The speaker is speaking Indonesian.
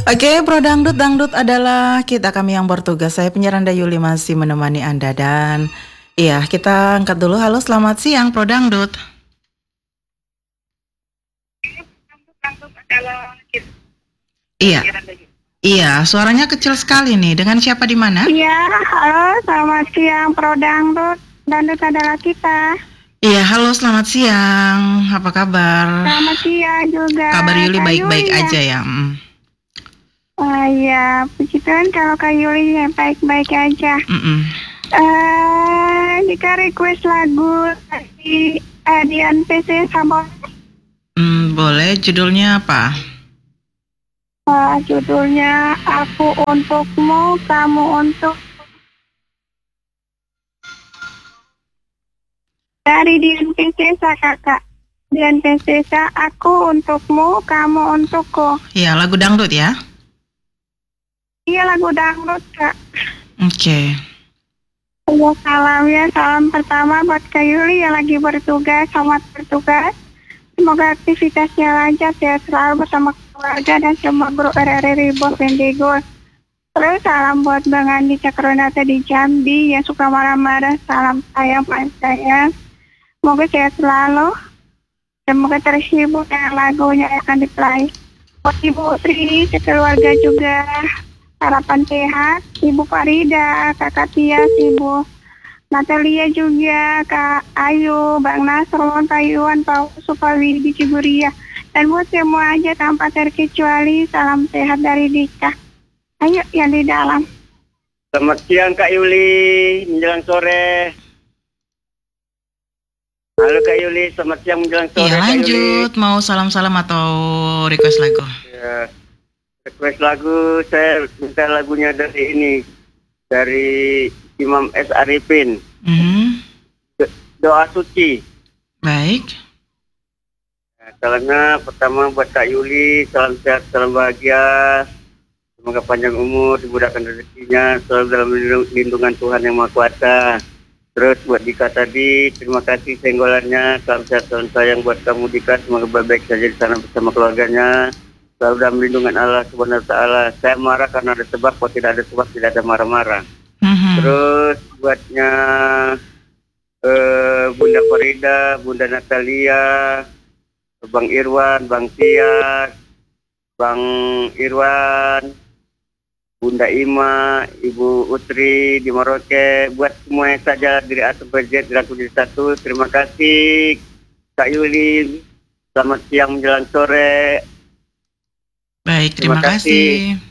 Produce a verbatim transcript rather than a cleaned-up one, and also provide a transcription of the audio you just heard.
Oke, Pro Dangdut, Dangdut adalah kita kami yang bertugas. Saya penyiar Anda Yuli masih menemani Anda dan iya, kita angkat dulu. Halo, selamat siang Pro Dangdut. Iya. Iya, suaranya kecil sekali nih. Dengan siapa di mana? Iya, halo, selamat siang Pro Dangdut. Dangdut adalah kita. Iya, halo, selamat siang. Apa kabar? Selamat siang juga. Kabar Yuli Kak baik-baik Yuli, aja ya. Mm. Oh iya, puji Tuhan kalau Kak Yuli ya baik-baik aja. Mm-mm. Eh, jika request lagu dari Adian P C sama Mm, boleh, judulnya apa? uh, judulnya Aku Untukmu, Kamu Untuk dari Dian P C kakak. Dian P C Aku Untukmu, Kamu Untukku. Iya, lagu dangdut ya. Iya, lagu dangdut Kak. Oke. Okay. Ya, salam ya, salam pertama buat Kak Yuli yang lagi bertugas, selamat bertugas. Semoga aktivitasnya lancar, sehat selalu bersama keluarga dan semua guru R R I Bos Bendigo. Terus salam buat Bang Andi Cakronata di Jambi yang suka marah-marah, salam sayang, paling sayang. Semoga sehat selalu. Semoga terhibur dengan lagunya yang akan di-play. Buat Ibu Tri, sekeluarga juga. Harapan sehat, Ibu Farida, Kakak Tias, Ibu Natalia juga, Kak Ayu, Bang Nasron, Pak Iwan, Pak Supawidi di Ciguria. Dan buat semua aja tanpa terkecuali, salam sehat dari Dika. Ayo yang di dalam. Selamat siang Kak Yuli, menjelang sore. Halo Kak Yuli, selamat siang menjelang sore. Iya, lanjut. Kak Yuli. Mau salam-salam atau request lagu? Ya. Request lagu, saya minta lagunya dari ini, dari Imam S. Arifin, Mm-hmm. Doa Suci. Baik. Nah, salamnya pertama buat Kak Yuli, salam sehat, salam bahagia, semoga panjang umur, dimudahkan rezekinya, selalu dalam lindungan Tuhan Yang Maha Kuasa. Terus buat Dika tadi, terima kasih senggolannya, salam sehat, salam sayang buat kamu Dika, semoga baik-baik saja di sana bersama keluarganya. Selalu dalam lindungan Allah Subhanahu Wa Taala. Saya marah karena ada sebab, kalau tidak ada sebab tidak ada marah-marah. Mm-hmm. Terus buatnya uh, Bunda Farida, Bunda Natalia, Bang Irwan, Bang Tias, Bang Irwan, Bunda Ima, Ibu Utri di Maroke, buat semuanya saja dari A sampai Z dirangkum jadi satu. Terima kasih Kak Yuli. Selamat siang menjelang sore. Baik, terima, terima kasih. kasih.